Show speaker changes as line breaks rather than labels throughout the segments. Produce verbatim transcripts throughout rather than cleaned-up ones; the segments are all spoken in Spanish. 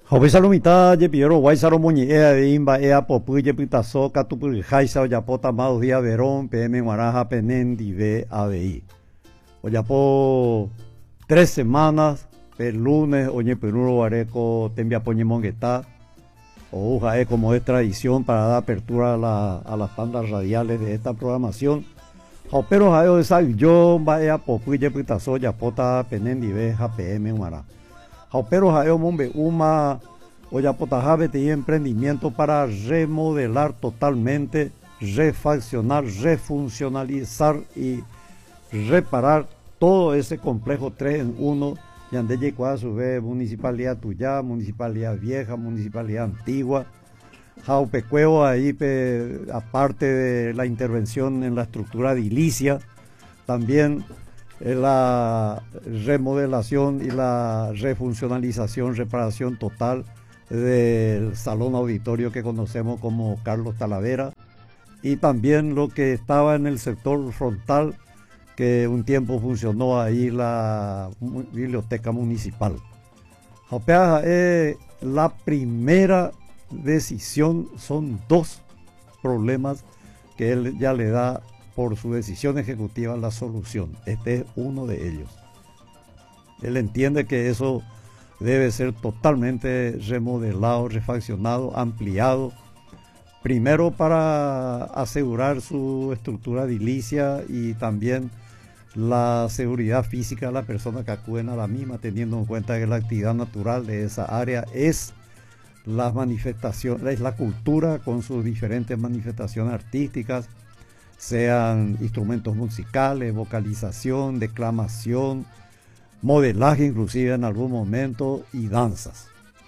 Joven salomita, ye piero guay salomoni ea de imba ea popu ye pitazo catupu jaisa oyapota mao día verón pm guaraja penendi ve abi. Oyapo tres semanas el lunes oye peruro guareco tembia poñe mongueta o uja como es tradición para dar apertura a, la, a las bandas radiales de esta programación. Pero jayo de sal yo va ea popu ye pitazo oyapota penendi ve pm guaraja. Pero jayo mombe uma Oyapotajabe tenía emprendimiento para remodelar totalmente, refaccionar, refuncionalizar y reparar todo ese complejo tres en uno. Yande llegó a su vez municipalidad Tuyá, municipalidad vieja, municipalidad antigua. Jaupecueo ahí, pe, aparte de la intervención en la estructura edilicia, también la remodelación y la refuncionalización, reparación total del salón auditorio que conocemos como Carlos Talavera, y también lo que estaba en el sector frontal, que un tiempo funcionó ahí la biblioteca municipal. Jopea, eh, la primera decisión, son dos problemas que él ya le da por su decisión ejecutiva la solución. Este es uno de ellos. Él entiende que eso debe ser totalmente remodelado, refaccionado, ampliado, primero para asegurar su estructura edilicia y también la seguridad física de la persona que acuden a la misma, teniendo en cuenta que la actividad natural de esa área es las manifestaciones, es la cultura con sus diferentes manifestaciones artísticas, sean instrumentos musicales, vocalización, declamación, modelaje inclusive en algún momento y danzas.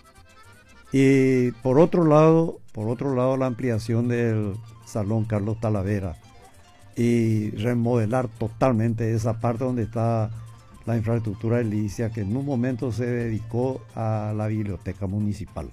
Y por otro lado, por otro lado la ampliación del Salón Carlos Talavera y remodelar totalmente esa parte donde está la infraestructura edilicia que en un momento se dedicó a la biblioteca municipal.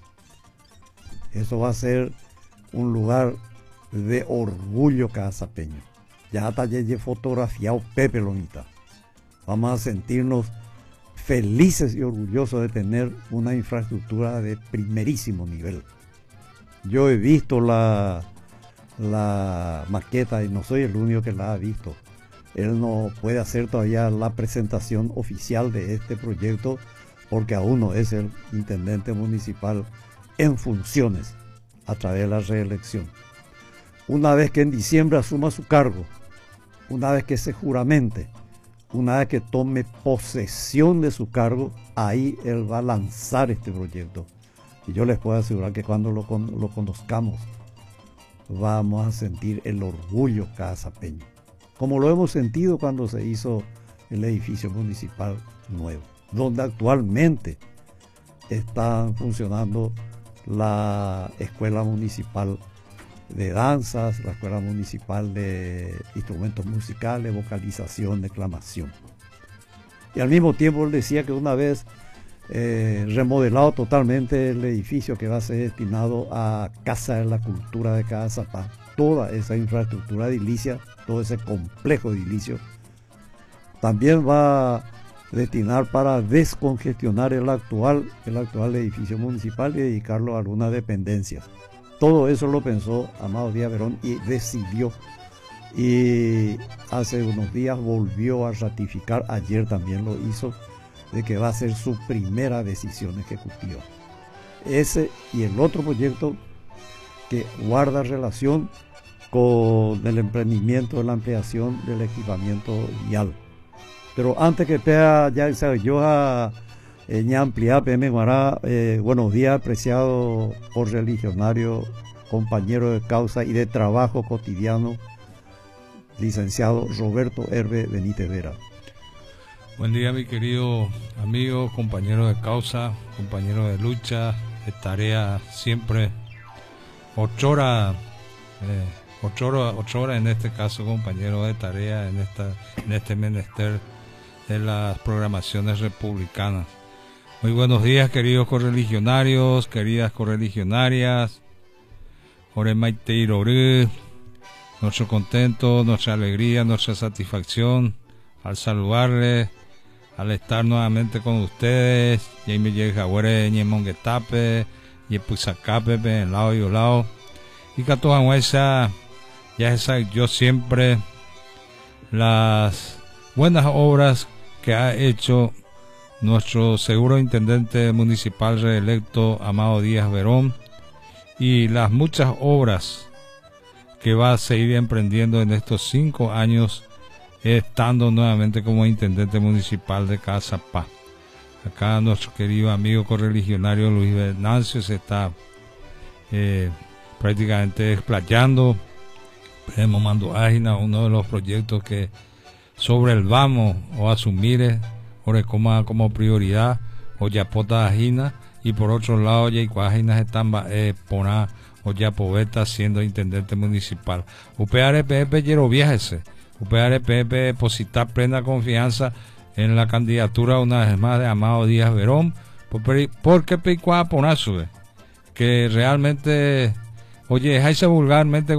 Eso va a ser un lugar de orgullo casapeño. Ya está fotografiado Pepe Lonita. Vamos a sentirnos felices y orgullosos de tener una infraestructura de primerísimo nivel. Yo he visto la, la maqueta y no soy el único que la ha visto. Él no puede hacer todavía la presentación oficial de este proyecto porque aún no es el intendente municipal en funciones a través de la reelección. Una vez que en diciembre asuma su cargo, una vez que se juramente, una vez que tome posesión de su cargo, ahí él va a lanzar este proyecto. Y yo les puedo asegurar que cuando lo, lo conozcamos, vamos a sentir el orgullo casapeño, como lo hemos sentido cuando se hizo el edificio municipal nuevo, donde actualmente está funcionando la escuela municipal de danzas, la escuela municipal de instrumentos musicales, vocalización, declamación. Y al mismo tiempo él decía que una vez eh, remodelado totalmente el edificio que va a ser destinado a Casa de la Cultura de Cagazapá, toda esa infraestructura edilicia, todo ese complejo edilicio, también va a destinar para descongestionar el actual, el actual edificio municipal y dedicarlo a algunas dependencias. Todo eso lo pensó Amado Díaz Verón y decidió, y hace unos días volvió a ratificar, ayer también lo hizo, de que va a ser su primera decisión ejecutiva. Ese y el otro proyecto que guarda relación con el emprendimiento de la ampliación del equipamiento vial. Pero antes que pea ya yo a Eh, ampliar, P M Guará, eh, buenos días, apreciado correligionario, compañero de causa y de trabajo cotidiano, licenciado Roberto Herve Benítez Vera.
Buen día, mi querido amigo, compañero de causa, compañero de lucha, de tarea siempre, ocho horas, eh, ocho horas, ocho horas en este caso, compañero de tarea en, esta, en este menester de las programaciones republicanas. Muy buenos días, queridos correligionarios, queridas correligionarias. Ore Maite Iroré, nuestro contento, nuestra alegría, nuestra satisfacción al saludarles al estar nuevamente con ustedes. Y me llega a y Monguetape, y Pusacape, en lado y lado. Y que toda esa, ya esa, yo siempre las buenas obras que ha hecho nuestro seguro intendente municipal reelecto Amado Díaz Verón, y las muchas obras que va a seguir emprendiendo en estos cinco años estando nuevamente como intendente municipal de Cazapá. Acá nuestro querido amigo correligionario Luis Venancio se está eh, prácticamente desplayando. Tenemos mando ágina, uno de los proyectos que sobre el vamos o asumir como, como prioridad o ya pota ágina, y por otro lado ya áginas están eh, poner o ya poveta siendo intendente municipal. U P R P P quiero viajese. U P R P P depositar plena confianza en la candidatura una vez más de Amado Díaz Verón, porque Peicuá Ponazo, que realmente, oye, es vulgarmente